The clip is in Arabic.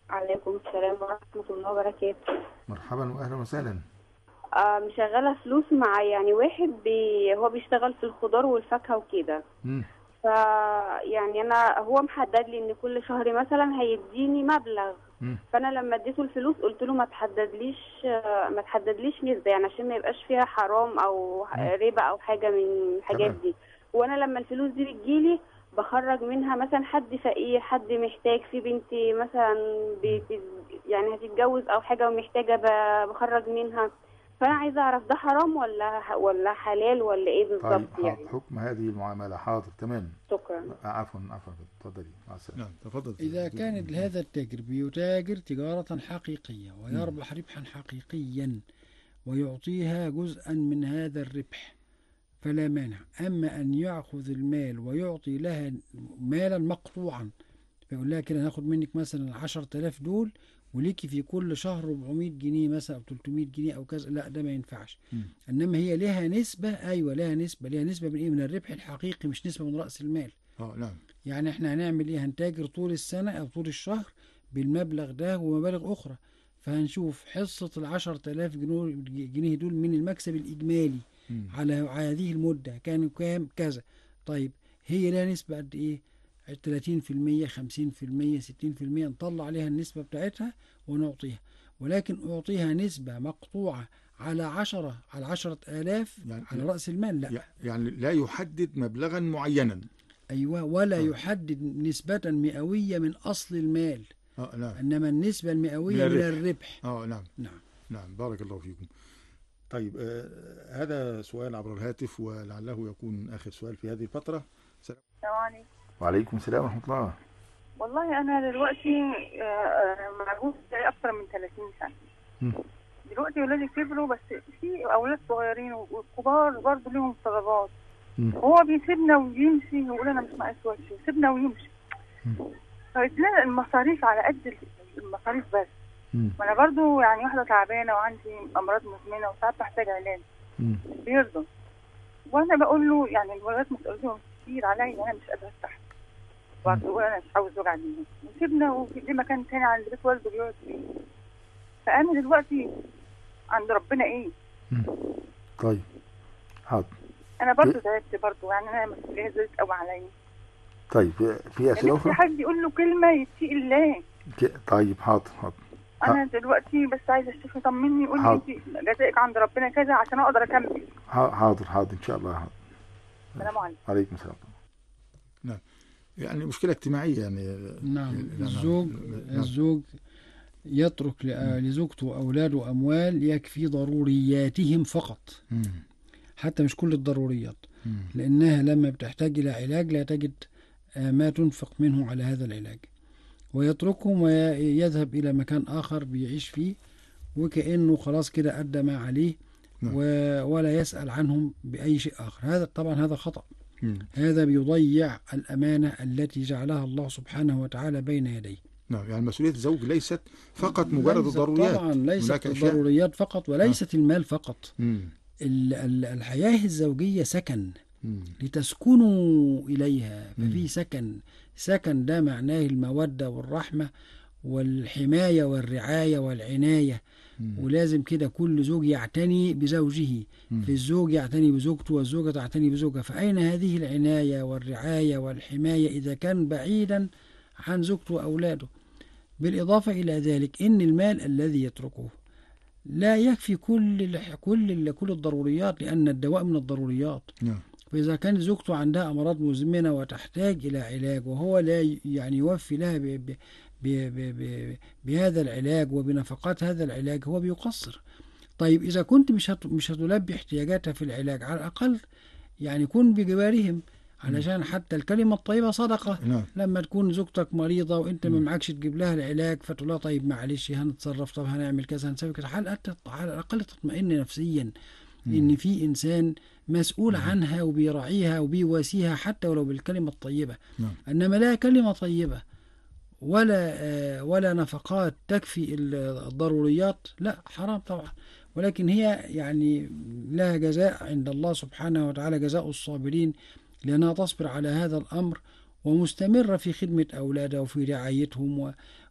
عليكم السلام ورحمة الله وبركاته. مرحبا واهلا وسهلا. مشغلة فلوس مع يعني واحد هو بيشتغل في الخضار والفاكهة وكده. مم. ف يعني هو محدد لي ان كل شهر مثلا هيديني مبلغ. مم. فانا لما اديته الفلوس قلت له ما تحددليش نسبة، يعني عشان ما يبقاش فيها حرام او مم. ربا او حاجة من الحاجات تمام. دي. وانا لما الفلوس دي بتجيلي بخرج منها مثلا حد فقير، حد محتاج، في بنتي مثلا مم. يعني هتتجوز او حاجة ومحتاجة بخرج منها. فانا عايزة اعرف ده حرام ولا حلال ولا ايه طيب بالظبط حاضر، يعني. حكم هذه المعاملة. حاضر تمام. شكرا. عفوا عفوا، اتفضلي مع السلامة. نعم تفضل. إذا كان هذا التاجر بيتاجر تجارة حقيقية مم. ويربح ربحا حقيقيا ويعطيها جزءا من هذا الربح فلا مانع. أما أن يأخذ المال ويعطي لها مالا مقطوعا، فيقول لها كده هناخد منك مثلا 10,000 دول وليكي في كل شهر 400 جنيه مثلا أو 300 جنيه أو كذا، لا ده ما ينفعش. مم. إنما هي لها نسبة، أيوة لها نسبة. لها نسبة من إيه؟ من الربح الحقيقي، مش نسبة من رأس المال. نعم. يعني احنا هنعمل ايه؟ هنتاجر طول السنة او طول الشهر بالمبلغ ده ومبالغ اخرى، فهنشوف حصة 10,000 جنيه دول من المكسب الاجمالي مم. على هذه المدة كانوا كام كذا. طيب هي لها نسبة قد ايه؟ 30%، 50%، 60%، نطلع عليها النسبة بتاعتها ونعطيها. ولكن أعطيها نسبة مقطوعة على 10,000 على يعني رأس المال، لا. يعني لا يحدد مبلغا معينا. أيوة، ولا اه يحدد نسبة مئوية من أصل المال، نعم. إنما النسبة من المئوية من الربح. الربح. نعم. نعم. نعم بارك الله فيكم. طيب هذا سؤال عبر الهاتف ولعله يكون آخر سؤال في هذه الفترة. السلام عليكم. وعليكم السلام ورحمة الله. والله أنا دلوقتي معجوز بقالي أكتر من 30 سنة. مم. دلوقتي ولادي كبروا، بس في أولاد صغيرين والكبار برضه ليهم طلبات. مم. هو بيسيبنا ويمشي ويقول أنا مش ناقص وجهي، يسيبنا ويمشي. مم. فبتلاقي المصاريف على قد المصاريف بس. مم. وأنا برضه يعني واحدة تعبانة وعندي أمراض مزمنة وساعات بحتاج علاج. مم. بيرضى. وأنا بقول له يعني الولاد مسؤوليتهم كتير عليا، أنا مش قادرة أستحمل. برضه انا مش عاوز زوج عليهم، وسيبنا وفي مكان تاني عند بيت والده بيقعد فيه. فانا دلوقتي عند ربنا ايه؟ مم. طيب حاضر. انا برضه تعبت برضه، يعني انا مسؤوليه زادت قوي عليا. طيب في أسئلة نفسي أخرى؟ حد يقول له كلمه يتقي الله. طيب حاضر حاضر. انا دلوقتي بس عايزه الشيخ يطمني يقول لي حاضر. انت جزائك عند ربنا كذا عشان اقدر اكمل. حاضر حاضر إن شاء الله. حاضر. السلام عليكم. عليكم السلام. نعم. يعني مشكلة اجتماعية يعني. نعم. نعم. الزوج يترك لزوجته وأولاده أموال يكفي ضرورياتهم فقط، مم. حتى مش كل الضروريات، مم. لأنها لما بتحتاج إلى علاج لا تجد ما تنفق منه على هذا العلاج، ويتركهم ويذهب إلى مكان آخر بيعيش فيه وكأنه خلاص كده أدى ما عليه، نعم. ولا يسأل عنهم بأي شيء آخر. هذا طبعا هذا خطأ. مم. هذا بيضيع الأمانة التي جعلها الله سبحانه وتعالى بين يديه. نعم. يعني مسؤولية الزوج ليست فقط مجرد ليست الضروريات. طبعا ليست هناك أشياء. الضروريات فقط وليست المال فقط. مم. الحياة الزوجية سكن مم. لتسكنوا إليها، ففي مم. سكن ده معناه المودة والرحمة والحماية والرعاية والعناية. مم. ولازم كده كل زوج يعتني بزوجه، مم. في الزوج يعتني بزوجته والزوجة تعتني بزوجها. فأين هذه العناية والرعاية والحماية إذا كان بعيدا عن زوجته وأولاده؟ بالإضافة إلى ذلك إن المال الذي يتركه لا يكفي كل الضروريات، لأن الدواء من الضروريات. نعم. فإذا كانت زوجته عندها أمراض مزمنة وتحتاج إلى علاج وهو لا يعني يوفي لها بهذا العلاج وبنفقات هذا العلاج، هو بيقصر. طيب إذا كنت مش هتلبي احتياجاتها في العلاج، على الأقل يعني كن بجوارهم، علشان حتى الكلمة الطيبة صدقة. نعم. لما تكون زوجتك مريضة وانت ما معكش تجيب لها العلاج، فتقول لها طيب معلش هنتصرف، طب هنعمل كذا هنسوي كذا، على الأقل تطمئن نفسيا إن في إنسان مسؤول عنها وبيراعيها وبيواسيها حتى ولو بالكلمة الطيبة. نعم. إنما لا كلمة طيبة ولا نفقات تكفي الضروريات، لا حرام طبعا. ولكن هي يعني لها جزاء عند الله سبحانه وتعالى، جزاء الصابرين، لأنها تصبر على هذا الأمر ومستمرة في خدمة أولادها وفي رعايتهم